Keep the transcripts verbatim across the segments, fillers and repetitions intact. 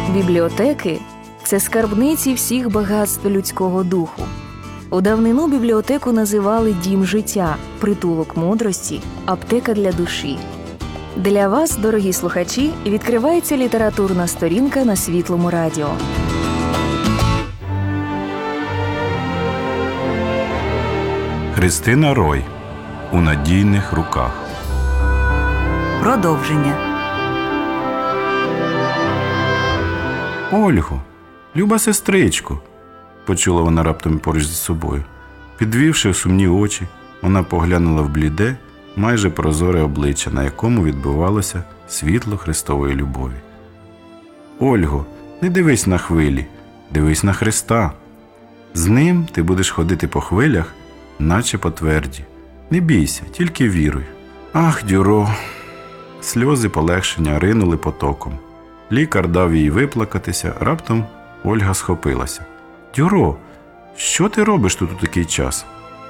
Бібліотеки – це скарбниці всіх багатств людського духу. У давнину бібліотеку називали дім життя, притулок мудрості, аптека для душі. Для вас, дорогі слухачі, відкривається літературна сторінка на Світлому радіо. Христина Рой. У надійних руках. Продовження. Ольго, люба сестричко, почула вона раптом поруч з собою. Підвівши сумні очі, вона поглянула в бліде, майже прозоре обличчя, на якому відбивалося світло Христової любові. Ольго, не дивись на хвилі, дивись на Христа. З ним ти будеш ходити по хвилях, наче по тверді. Не бійся, тільки віруй. Ах, Дюро! Сльози полегшення ринули потоком. Лікар дав їй виплакатися, раптом Ольга схопилася. Дюро, що ти робиш тут у такий час?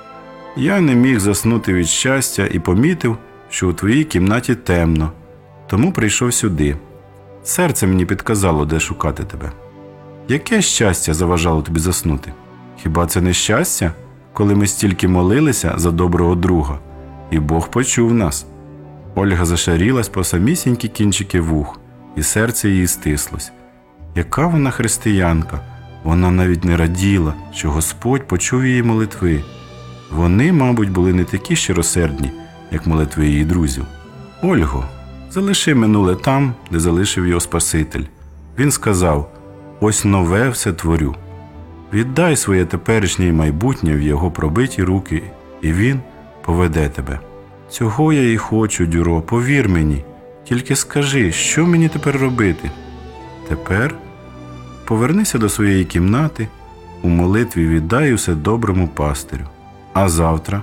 Я не міг заснути від щастя і помітив, що у твоїй кімнаті темно, тому прийшов сюди. Серце мені підказало, де шукати тебе. Яке щастя заважало тобі заснути? Хіба це не щастя, коли ми стільки молилися за доброго друга, і Бог почув нас? Ольга зашарілась по самісінькі кінчики вух, і серце її стислось. Яка вона християнка! Вона навіть не раділа, що Господь почув її молитви. Вони, мабуть, були не такі щиросердні, як молитви її друзів. Ольго, залиши минуле там, де залишив його Спаситель. Він сказав: ось нове все творю. Віддай своє теперішнє і майбутнє в його пробиті руки, і він поведе тебе. Цього я і хочу, Дюро, повір мені. Тільки скажи, що мені тепер робити? Тепер повернися до своєї кімнати, у молитві віддай усе доброму пастирю. А завтра?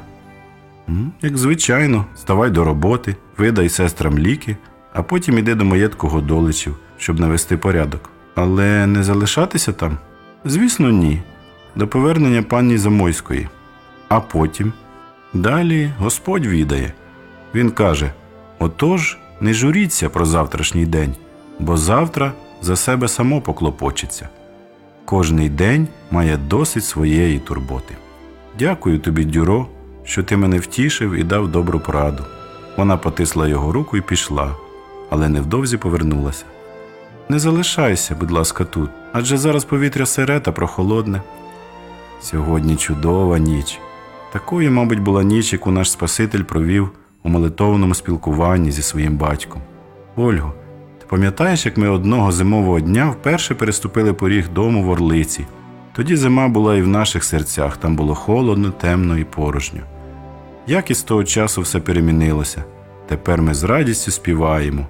Як звичайно, ставай до роботи, видай сестрам ліки, а потім іди до маєтку Годоличів, щоб навести порядок. Але не залишатися там? Звісно, ні. До повернення пані Замойської. А потім? Далі Господь відає. Він каже: отож, не журіться про завтрашній день, бо завтра за себе само поклопочеться. Кожний день має досить своєї турботи. Дякую тобі, Дюро, що ти мене втішив і дав добру пораду. Вона потисла його руку і пішла, але невдовзі повернулася. Не залишайся, будь ласка, тут, адже зараз повітря сире та прохолодне. Сьогодні чудова ніч. Такою, мабуть, була ніч, яку наш Спаситель провів у молитовному спілкуванні зі своїм батьком. Ольго, ти пам'ятаєш, як ми одного зимового дня вперше переступили поріг дому в Орлиці? Тоді зима була і в наших серцях, там було холодно, темно і порожньо. Як із того часу все перемінилося. Тепер ми з радістю співаємо.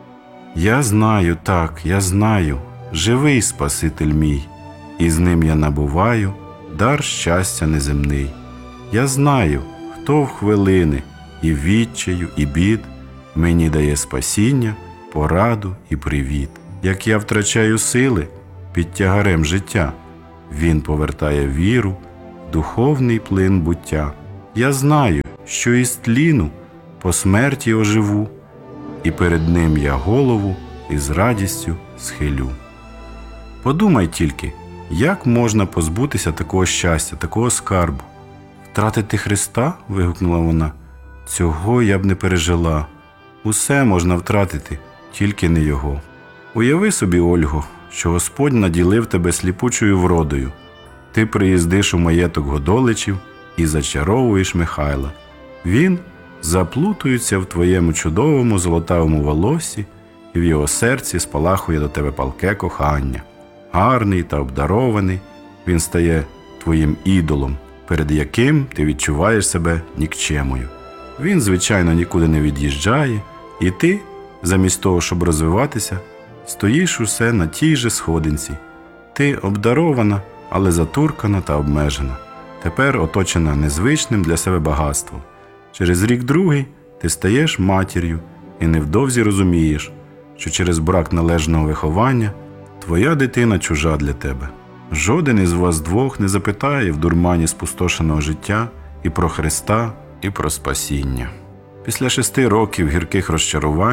Я знаю, так, я знаю, живий Спаситель мій, і з ним я набуваю дар щастя неземний. Я знаю, хто в хвилини і відчаю, і бід мені дає спасіння, пораду і привіт. Як я втрачаю сили під тягарем життя, він повертає віру, духовний плин буття. Я знаю, що із тліну по смерті оживу, і перед ним я голову із радістю схилю. Подумай тільки, як можна позбутися такого щастя, такого скарбу? Втратити Христа? – вигукнула вона. Цього я б не пережила. Усе можна втратити, тільки не його. Уяви собі, Ольго, що Господь наділив тебе сліпучою вродою. Ти приїздиш у маєток Годоличів і зачаровуєш Михайла. Він заплутується в твоєму чудовому золотавому волоссі, і в його серці спалахує до тебе палке кохання. Гарний та обдарований, він стає твоїм ідолом, перед яким ти відчуваєш себе нікчемою. Він, звичайно, нікуди не від'їжджає, і ти, замість того, щоб розвиватися, стоїш усе на тій же сходинці. Ти обдарована, але затуркана та обмежена. Тепер оточена незвичним для себе багатством. Через рік-другий ти стаєш матір'ю і невдовзі розумієш, що через брак належного виховання твоя дитина чужа для тебе. Жоден із вас двох не запитає в дурмані спустошеного життя і про Христа, і про спасіння. Після шести років гірких розчарувань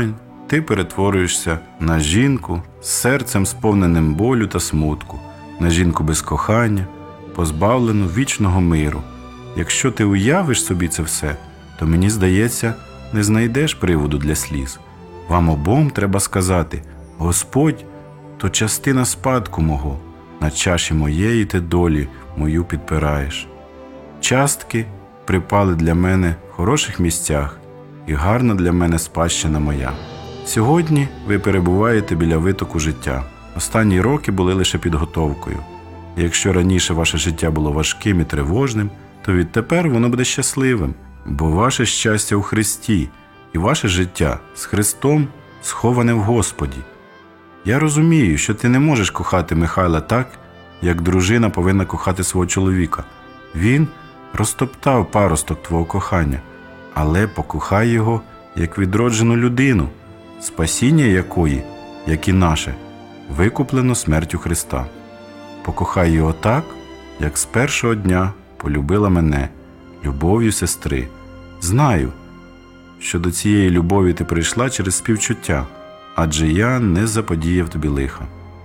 ти перетворюєшся на жінку з серцем сповненим болю та смутку, на жінку без кохання, позбавлену вічного миру. Якщо ти уявиш собі це все, то, мені здається, не знайдеш приводу для сліз. Вам обом треба сказати: Господь – то частина спадку мого, на чаші моєї ти долі мою підпираєш. Частки припали для мене в хороших місцях, і гарна для мене спадщина моя. Сьогодні ви перебуваєте біля витоку життя. Останні роки були лише підготовкою. І якщо раніше ваше життя було важким і тривожним, то відтепер воно буде щасливим, бо ваше щастя у Христі, і ваше життя з Христом сховане в Господі. Я розумію, що ти не можеш кохати Михайла так, як дружина повинна кохати свого чоловіка. Він розтоптав паросток твого кохання, але покохай його як відроджену людину, спасіння якої, як і наше, викуплено смертю Христа. Покохай його так, як з першого дня полюбила мене, любов'ю сестри. Знаю, що до цієї любові ти прийшла через співчуття, адже я не заподіяв тобі лиха.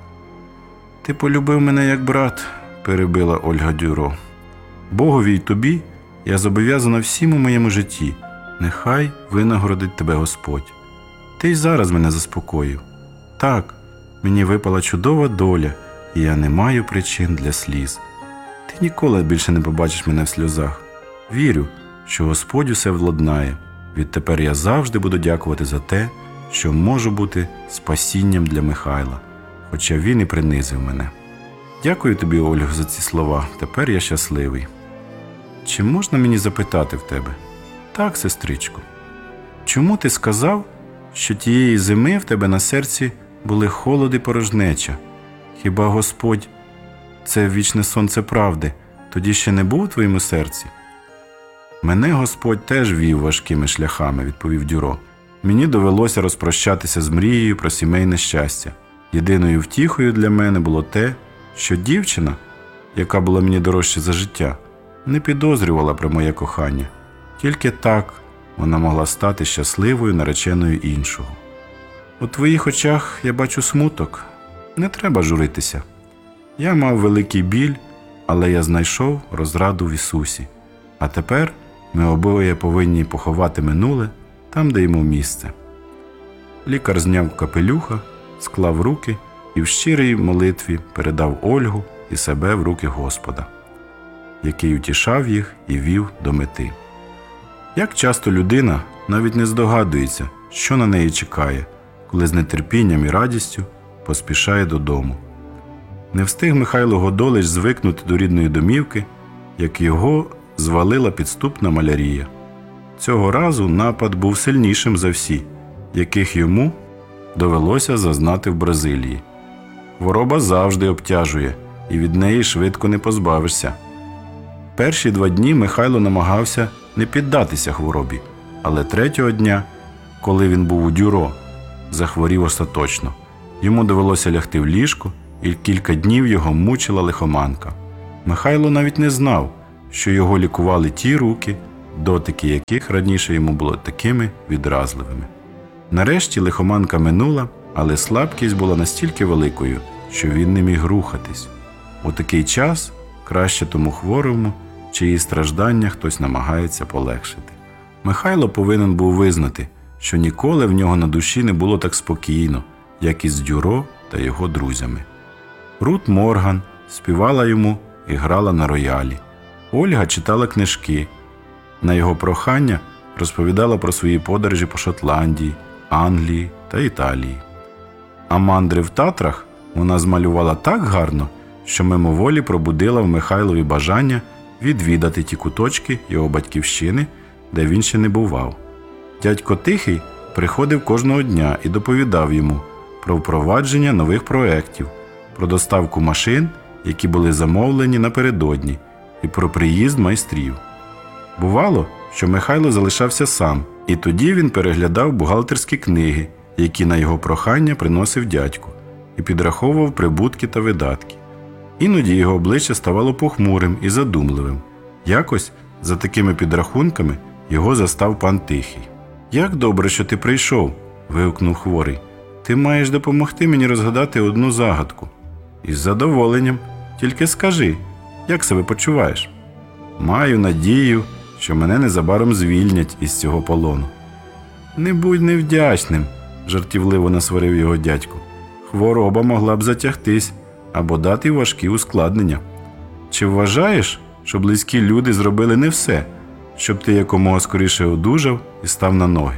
Ти полюбив мене як брат, перебила Ольга Дюро. Богові й тобі я зобов'язана всім у моєму житті. Нехай винагородить тебе Господь. Ти й зараз мене заспокоїв. Так, мені випала чудова доля, і я не маю причин для сліз. Ти ніколи більше не побачиш мене в сльозах. Вірю, що Господь усе владнає. Відтепер я завжди буду дякувати за те, що можу бути спасінням для Михайла, хоча він і принизив мене. Дякую тобі, Ольго, за ці слова. Тепер я щасливий. Чи можна мені запитати в тебе? Так, сестричко. Чому ти сказав, що тієї зими в тебе на серці були холод і порожнеча? Хіба Господь – це вічне сонце правди, тоді ще не був у твоєму серці? Мене Господь теж вів важкими шляхами, відповів Дюро. Мені довелося розпрощатися з мрією про сімейне щастя. Єдиною втіхою для мене було те, що дівчина, яка була мені дорожча за життя, не підозрювала про моє кохання. Тільки так вона могла стати щасливою нареченою іншого. У твоїх очах я бачу смуток. Не треба журитися. Я мав великий біль, але я знайшов розраду в Ісусі. А тепер ми обоє повинні поховати минуле там, де йому місце. Лікар зняв капелюха, склав руки і в щирій молитві передав Ольгу і себе в руки Господа, який утішав їх і вів до мети. Як часто людина навіть не здогадується, що на неї чекає, коли з нетерпінням і радістю поспішає додому. Не встиг Михайло Годолич звикнути до рідної домівки, як його звалила підступна малярія. Цього разу напад був сильнішим за всі, яких йому довелося зазнати в Бразилії. Хвороба завжди обтяжує, і від неї швидко не позбавишся. Перші два дні Михайло намагався не піддатися хворобі, але третього дня, коли він був у Дюро, захворів остаточно. Йому довелося лягти в ліжко, і кілька днів його мучила лихоманка. Михайло навіть не знав, що його лікували ті руки, дотики яких раніше йому були такими відразливими. Нарешті лихоманка минула, але слабкість була настільки великою, що він не міг рухатись. У такий час краще тому хворому, чиї страждання хтось намагається полегшити. Михайло повинен був визнати, що ніколи в нього на душі не було так спокійно, як із Дюро та його друзями. Рут Морган співала йому і грала на роялі. Ольга читала книжки. На його прохання розповідала про свої подорожі по Шотландії, Англії та Італії. А мандри в Татрах вона змалювала так гарно, що мимоволі пробудила в Михайлові бажання відвідати ті куточки його батьківщини, де він ще не бував. Дядько Тихий приходив кожного дня і доповідав йому про впровадження нових проєктів, про доставку машин, які були замовлені напередодні, і про приїзд майстрів. Бувало, що Михайло залишався сам, і тоді він переглядав бухгалтерські книги, які на його прохання приносив дядько, і підраховував прибутки та видатки. Іноді його обличчя ставало похмурим і задумливим. Якось, за такими підрахунками, його застав пан Тихий. «Як добре, що ти прийшов», вигукнув хворий. Ти маєш допомогти мені розгадати одну загадку. Із задоволенням. Тільки скажи, як себе почуваєш? Маю надію, що мене незабаром звільнять із цього полону. Не будь невдячним, жартівливо насварив його дядько. Хвороба могла б затягтись або дати важкі ускладнення. Чи вважаєш, що близькі люди зробили не все, щоб ти якомога скоріше одужав і став на ноги?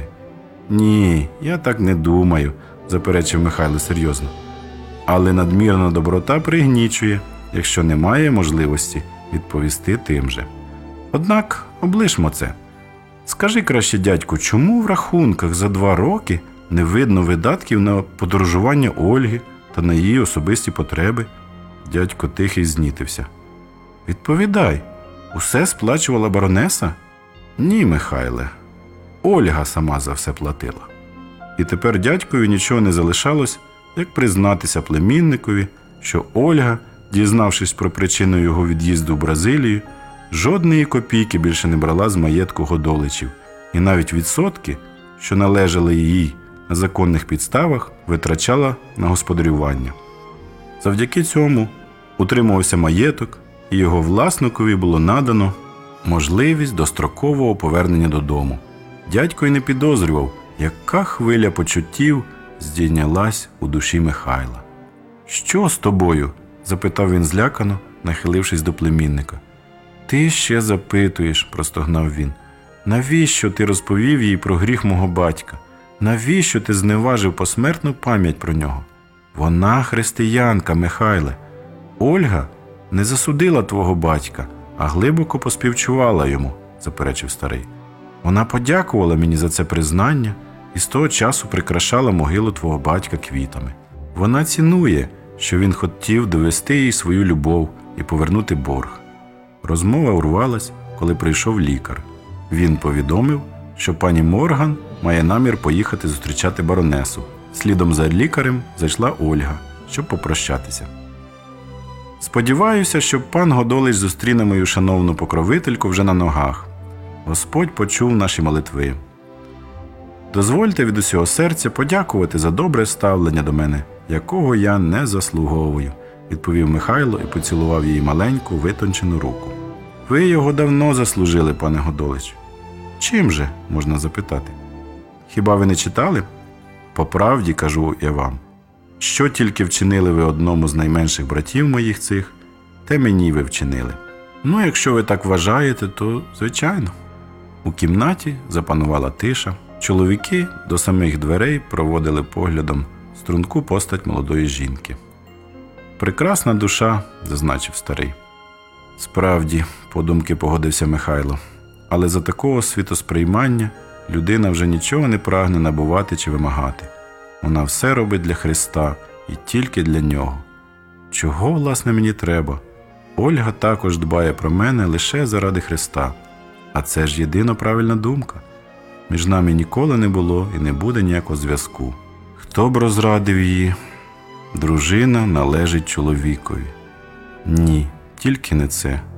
Ні, я так не думаю, заперечив Михайло серйозно. Але надмірна доброта пригнічує, якщо немає можливості відповісти тим же. Однак облишмо це. Скажи краще, дядьку, чому в рахунках за два роки не видно видатків на подорожування Ольги та на її особисті потреби? Дядько тихий знітився. Відповідай, усе сплачувала баронеса? Ні, Михайле. Ольга сама за все платила. І тепер дядькові нічого не залишалось, як признатися племінникові, що Ольга, дізнавшись про причину його від'їзду в Бразилію, жодної копійки більше не брала з маєтку Годоличів, і навіть відсотки, що належали їй на законних підставах, витрачала на господарювання. Завдяки цьому утримувався маєток, і його власникові було надано можливість дострокового повернення додому. Дядько й не підозрював, яка хвиля почуттів здійнялась у душі Михайла. «Що з тобою?» – запитав він злякано, нахилившись до племінника. «Ти ще запитуєш», – простогнав він. «Навіщо ти розповів їй про гріх мого батька? Навіщо ти зневажив посмертну пам'ять про нього? Вона християнка, Михайле. Ольга не засудила твого батька, а глибоко поспівчувала йому», – заперечив старий. «Вона подякувала мені за це признання і з того часу прикрашала могилу твого батька квітами. Вона цінує, що він хотів довести їй свою любов і повернути борг». Розмова урвалась, коли прийшов лікар. Він повідомив, що пані Морган має намір поїхати зустрічати баронесу. Слідом за лікарем зайшла Ольга, щоб попрощатися. «Сподіваюся, що пан Годолич зустріне мою шановну покровительку вже на ногах. Господь почув наші молитви. Дозвольте від усього серця подякувати за добре ставлення до мене, якого я не заслуговую», – відповів Михайло і поцілував її маленьку, витончену руку. «Ви його давно заслужили, пане Годолич». «Чим же?» – можна запитати. «Хіба ви не читали? По правді кажу я вам, що тільки вчинили ви одному з найменших братів моїх цих, те мені ви вчинили. Ну, якщо ви так вважаєте, то звичайно». У кімнаті запанувала тиша. Чоловіки до самих дверей проводили поглядом струнку постать молодої жінки. «Прекрасна душа», – зазначив старий. «Справді», – подумки погодився Михайло, «але за такого світосприймання людина вже нічого не прагне набувати чи вимагати. Вона все робить для Христа і тільки для Нього. Чого, власне, мені треба? Ольга також дбає про мене лише заради Христа. А це ж єдина правильна думка. Між нами ніколи не було і не буде ніякого зв'язку. Хто б розрадив її? Дружина належить чоловікові. Ні, тільки не це.